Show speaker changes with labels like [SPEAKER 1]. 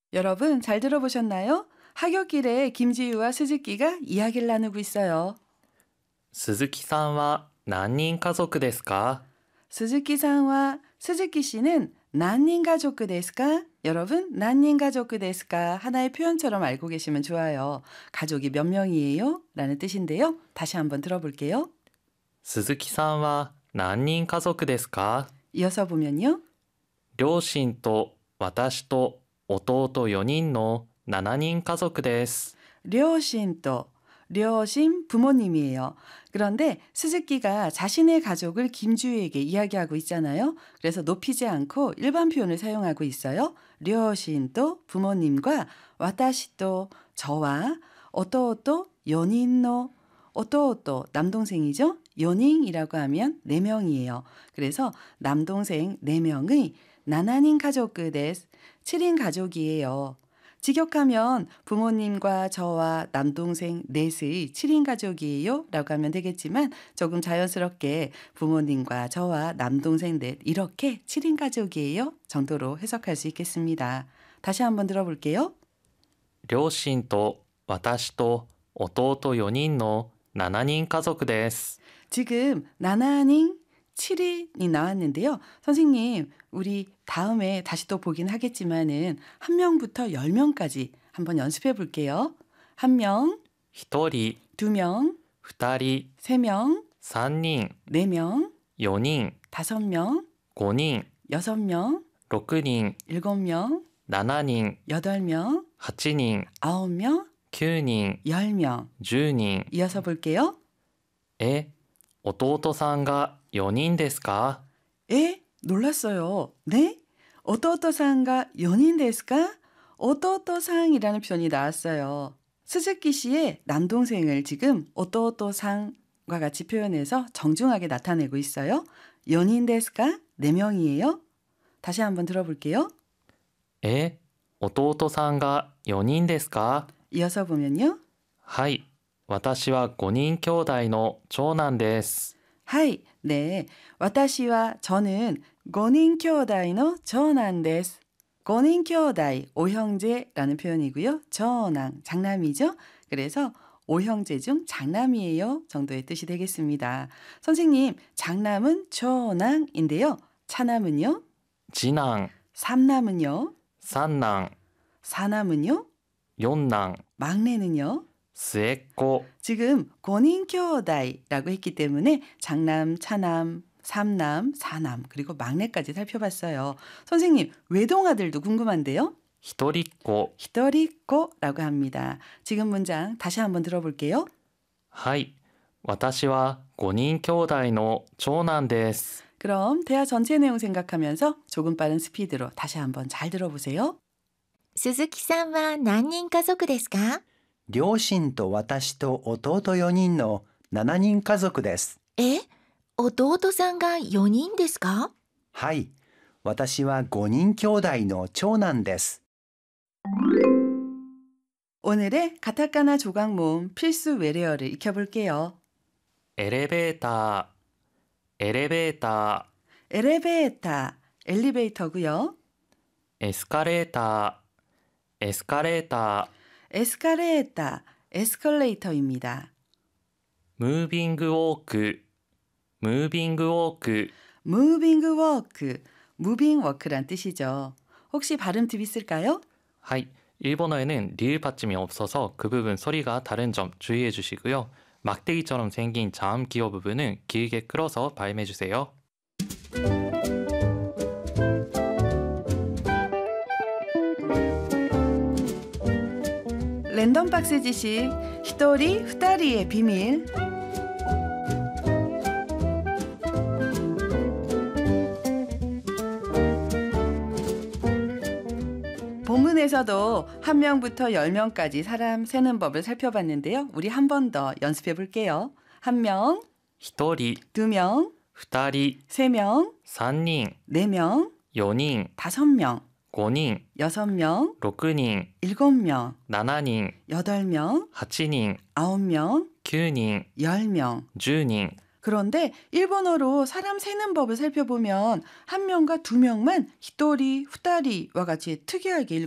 [SPEAKER 1] 여러분 잘 들어보셨나요? 하굣길에 김지유와 스즈키가 이야기를 나누고 있어요.
[SPEAKER 2] 鈴木さんは何人家族ですか？
[SPEAKER 1] 스즈키상과 스즈키 씨는 난닝 가족 데스까? 여러분 난닝 가족 데스까? 하나의 표현처럼 알고 계시면 좋아요. 가족이 몇 명이에요? 라는 뜻인데요. 다시 한번 들어볼게요.
[SPEAKER 2] 鈴木さんは何人家族ですか？
[SPEAKER 1] 이어서 보면요.
[SPEAKER 2] 両親と私と弟4人の7人家族です。
[SPEAKER 1] 려신또 려신 부모님이에요. 그런데 스즈키가 자신의 가족을 김주희에게 이야기하고 있잖아요. 그래서 높이지 않고 일반 표현을 사용하고 있어요. 려신또 부모님과 와타시또 저와 오토오토 연인노 오토오토 남동생이죠. 연인이라고 하면 4명이에요. 그래서 남동생 4명의 나나닌 가족 데스 7인 가족이에요. 직역하면 부모님과 저와 남동생 넷의 7인 가족이에요 라고 하면 되겠지만 조금 자연스럽게 부모님과 저와 남동생 넷 이렇게 7인 가족이에요 정도로 해석할 수 있겠습니다. 다시 한번 들어볼게요.
[SPEAKER 2] 両親と私と弟4人の7人家族です。
[SPEAKER 1] 지금 나나닝 7인이 나왔는데요. 선생님, 우리 다음에 다시 또 보긴 하겠지만은 한 명부터 10명까지 한번 연습해 볼게요. 한 명,
[SPEAKER 2] 1人、
[SPEAKER 1] 두 명,
[SPEAKER 2] 2人、
[SPEAKER 1] 세 명,
[SPEAKER 2] 3人、
[SPEAKER 1] 네 명,
[SPEAKER 2] 4人、
[SPEAKER 1] 다섯 명,
[SPEAKER 2] 5人、
[SPEAKER 1] 여섯 명,
[SPEAKER 2] 6人、
[SPEAKER 1] 일곱 명,
[SPEAKER 2] 7人、
[SPEAKER 1] 여덟 명,
[SPEAKER 2] 8人、
[SPEAKER 1] 아홉 명,
[SPEAKER 2] 9人、
[SPEAKER 1] 열 명.
[SPEAKER 2] 10人。
[SPEAKER 1] 이어서 볼게요.
[SPEAKER 2] 弟さんが4人ですか？
[SPEAKER 1] 놀랐어요. 네? 오토오토상가 연인 데스까? 오토오토상이라는 표현이 나왔어요. 스즈키 씨의 남동생을 지금 오토오토상과 같이 표현해서 정중하게 나타내고 있어요. 연인 데스까? 4명이에요. 다시 한번 들어볼게요.
[SPEAKER 2] 弟さんが4人ですか？
[SPEAKER 1] 이어서 보면요.
[SPEAKER 2] はい、私は5人兄弟の長男です。
[SPEAKER 1] 하이, 네. 와타시와 저는 고닌 쿄다이의 전남 데스. 고닌 쿄다이, 오형제라는 표현이고요. 전남, 장남이죠. 그래서 오형제 중 장남이에요 정도의 뜻이 되겠습니다. 선생님, 장남은 전남인데요. 차남은요?
[SPEAKER 2] 次男、
[SPEAKER 1] 삼남은요?
[SPEAKER 2] 三男、
[SPEAKER 1] 사남은요?
[SPEAKER 2] 四男、
[SPEAKER 1] 막내는요?
[SPEAKER 2] 末っ子、
[SPEAKER 1] 지금 고닌 쿄다이라고 했기 때문에 장남, 차남, 삼남, 사남 그리고 막내까지 살펴봤어요. 선생님, 외동아들도 궁금한데요.
[SPEAKER 2] 一人っ子。
[SPEAKER 1] 히토리코라고 합니다. 지금 문장 다시 한번 들어볼게요.
[SPEAKER 2] はい、私は5人兄弟の長男です。
[SPEAKER 1] 그럼 대화 전체 내용 생각하면서 조금 빠른 스피드로 다시 한번 잘 들어보세요.
[SPEAKER 3] 鈴木さんは何人家族ですか？
[SPEAKER 4] 両親と私と弟4人の7人家族です。
[SPEAKER 3] 弟さんが4人ですか？
[SPEAKER 4] はい、私は5人兄弟の長男です。
[SPEAKER 1] 오늘의 가타카나 조각 모음 필수 외래어를 익혀볼게요.
[SPEAKER 2] エレベーター、エレベータ
[SPEAKER 1] 엘리베이터, 엘리베이터고요.
[SPEAKER 2] ー、エスカレーター、エスカレータ
[SPEAKER 1] 에스카레이터, 에스컬레이터입니다.
[SPEAKER 2] ー、ムービングウォーク、ムービングウォーク、
[SPEAKER 1] 무빙 워크, 무빙 워크란 뜻이죠. 혹시 발음 팁 있을까요?
[SPEAKER 2] はい、일본어에는 리을 받침이 없어서 그 부분 소리가 다른 점 주의해 주시고요. 막대기처럼 생긴 자음 기호 부분은 길게 끌어서 발음해 주세요.
[SPEAKER 1] 랜덤 박스 지식, 히토리, 후다리의 비밀. 본문에서도 한 명부터 10명까지 사람 세는 법을 살펴봤는데요. 우리 한 번 더 연습해 볼게요. 한 명,
[SPEAKER 2] 1人、
[SPEAKER 1] 두 명,
[SPEAKER 2] 2人、
[SPEAKER 1] 세 명,
[SPEAKER 2] 3人、
[SPEAKER 1] 네 명,
[SPEAKER 2] 4人、
[SPEAKER 1] 다섯 명,
[SPEAKER 2] 5人、
[SPEAKER 1] 여섯 명,
[SPEAKER 2] 6人、
[SPEAKER 1] 일곱 명,
[SPEAKER 2] 7人、
[SPEAKER 1] 여덟 명,
[SPEAKER 2] 8人、
[SPEAKER 1] 아홉 명,
[SPEAKER 2] 9人、
[SPEAKER 1] 열 명.
[SPEAKER 2] 10人。
[SPEAKER 1] 그런데 일본어로 사람 세는 법을 살펴보면 한 명과 두 명만 히토리, 후다리와 같이 특이하게